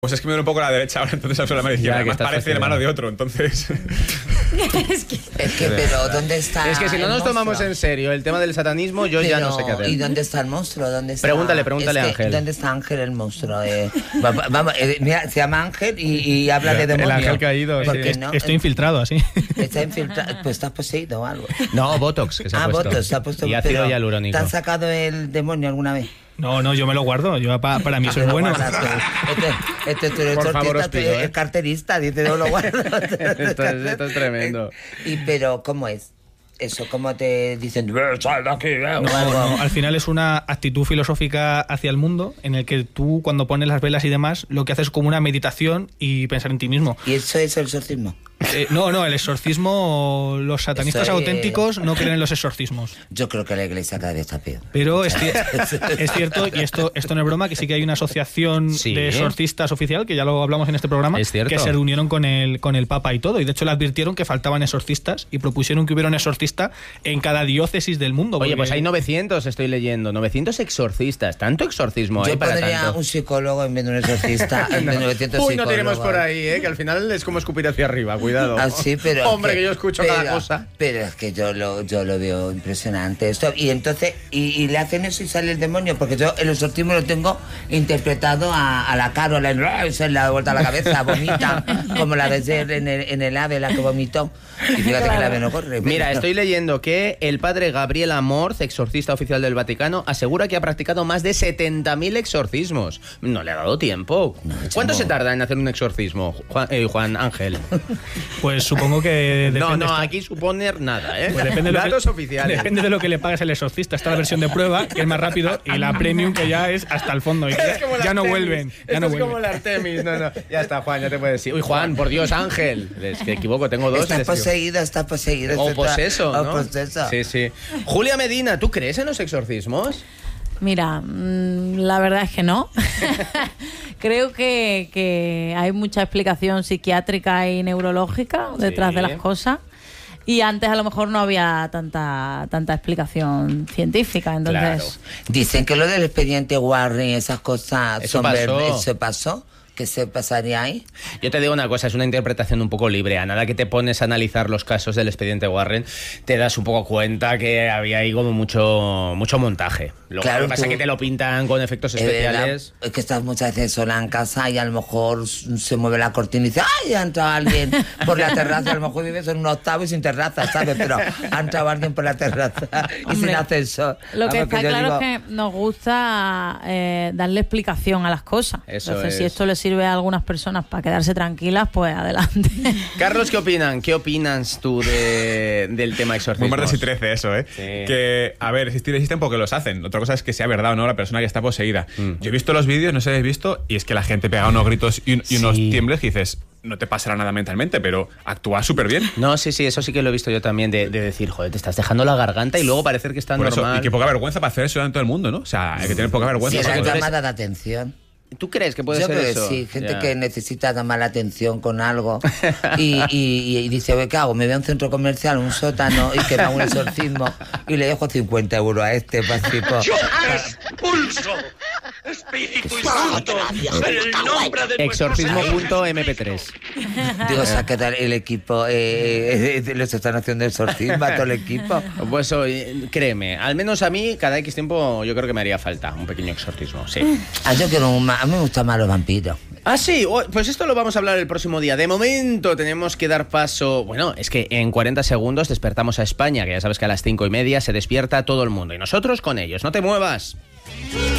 Pues es que me duele un poco la derecha ahora, entonces absolutamente la izquierda. Además parece hermano de otro, entonces... es que, pero ¿dónde está? Es que si no nos tomamos en serio el tema del satanismo, yo ya no sé qué hacer. ¿Y dónde está el monstruo? ¿Dónde está? Pregúntale a Ángel. ¿Dónde está Ángel, el monstruo? Vamos, mira, se llama Ángel y habla de demonios. El ángel caído. Sí. No? Estoy infiltrado, así. Está infiltrado. Pues estás poseído o algo. No, Botox, que se ha puesto. Botox, se ha puesto. Y ácido hialurónico. ¿Te han sacado el demonio alguna vez? No, yo me lo guardo. Para mí eso es bueno. Por favor, os pido, el carterista, dice, no lo guardo. Esto es tremendo. Pero, ¿cómo es? Eso, ¿cómo te dicen? ¡Sal de aquí! No, al final es una actitud filosófica hacia el mundo en el que tú, cuando pones las velas y demás, lo que haces es como una meditación y pensar en ti mismo. ¿Y eso es el exorcismo? No, el exorcismo, los satanistas auténticos no creen en los exorcismos. Yo creo que la iglesia cada vez está peor. Pero es cierto, y esto no es broma, que sí que hay una asociación de exorcistas oficial, que ya lo hablamos en este programa, que se reunieron con el Papa y todo, y de hecho le advirtieron que faltaban exorcistas y propusieron que hubiera un exorcista en cada diócesis del mundo. Oye, pues hay 900, estoy leyendo, 900 exorcistas, tanto exorcismo hay para tanto. Yo pondría un psicólogo en vez de un exorcista, en vez de 900 Uy, no tiremos por ahí, que al final es como escupir hacia arriba, cuidado. Sí, pero hombre, que yo escucho cada cosa. Pero es que yo lo veo impresionante esto. Y entonces, y le hacen eso y sale el demonio, porque yo el exorcismo lo tengo interpretado a la Carol, se le da vuelta a la cabeza, vomita, como la de ayer en el AVE, la que vomitó. Y fíjate que el AVE no corre. Mira, estoy leyendo que el padre Gabriel Amorz, exorcista oficial del Vaticano, asegura que ha practicado más de 70.000 exorcismos. No le ha dado tiempo. ¿Cuánto se tarda en hacer un exorcismo, Juan Ángel? Pues supongo que depende. No, aquí suponer nada, ¿eh? Pues depende de datos oficiales. Depende de lo que le pagues al exorcista. Está la versión de prueba, que es más rápido, y la premium, que ya es hasta el fondo. Y ya no vuelven. Esto es como el Artemis. No. Ya está, Juan, ya te puedes decir. Uy, Juan, por Dios, Ángel. Es que equivoco, tengo dos. Está poseído. O poseso, ¿no? Poseso. Sí. Julia Medina, ¿tú crees en los exorcismos? Mira, la verdad es que no. Creo que hay mucha explicación psiquiátrica y neurológica detrás de las cosas. Y antes a lo mejor no había tanta explicación científica, entonces... Claro. Dicen que lo del expediente Warren y esas cosas ¿Eso pasó? ¿Eso pasó? ¿Qué se pasaría ahí? Yo te digo una cosa, es una interpretación un poco libre. A nada que te pones a analizar los casos del expediente Warren, te das un poco cuenta que había ahí como mucho montaje. Lo que pasa es que te lo pintan con efectos especiales. Es que estás muchas veces sola en casa y a lo mejor se mueve la cortina y dice ¡ay! Ha entrado alguien por la terraza. A lo mejor vives en un octavo y sin terraza, ¿sabes? Pero ha entrado alguien por la terraza y sin ascensor. Lo que está claro es que nos gusta darle explicación a las cosas. Entonces, si esto le sirve a algunas personas para quedarse tranquilas, pues adelante. Carlos, ¿qué opinan? ¿Qué opinas tú del tema exorcismo? Muy martes y 13 eso, ¿eh? Sí. Que, a ver, existir existen porque los hacen. Otra cosa es que sea verdad o no la persona que está poseída. Yo he visto los vídeos, no sé si habéis visto, y es que la gente pega unos gritos y unos tiembles que dices... No te pasará nada mentalmente, pero actúa súper bien. No, sí, eso sí que lo he visto yo también, de decir, joder, te estás dejando la garganta y luego parecer que está por normal. Eso, y que poca vergüenza para hacer eso en todo el mundo, ¿no? O sea, hay que tener poca vergüenza. Sí, es una llamada de atención. ¿Tú crees que puede ser eso? Yo creo que sí, gente que necesita llamar la atención con algo y dice, oye, ¿qué hago? Me voy a un centro comercial, un sótano y que me hago un exorcismo y le dejo 50 euros a este para ¡Yo expulso! ¡Espíritu inmundo! ¡En el nombre de Exorcismo.mp3. Digo, saca el equipo, les están haciendo exorcismo a todo el equipo. Pues créeme, al menos a mí cada X tiempo yo creo que me haría falta un pequeño exorcismo, sí. A mí me gustan más los vampiros. Ah, sí, pues esto lo vamos a hablar el próximo día. De momento tenemos que dar paso... Bueno, es que en 40 segundos despertamos a España, que ya sabes que a las 5:30 se despierta todo el mundo. Y nosotros con ellos. ¡No te muevas!